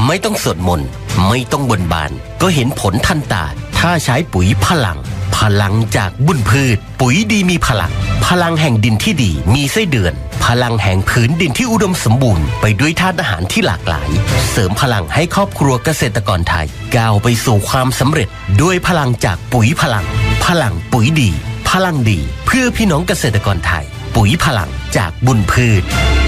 ไม่ต้องสวดมนต์ไม่ต้องบนบานก็เห็นผลทันตาถ้าใช้ปุ๋ยพลังจากบุญพืชปุ๋ยดีมีพลังแห่งดินที่ดีมีไส้เดือนพลังแห่งผืนดินที่อุดมสมบูรณ์ไปด้วยธาตุอาหารที่หลากหลายเสริมพลังให้ครอบครัวเกษตรกรไทยก้าวไปสู่ความสำเร็จด้วยพลังจากปุ๋ยพลังปุ๋ยดีพลังดีเพื่อพี่น้องเกษตรกรไทยปุ๋ยพลังจากบุญพืช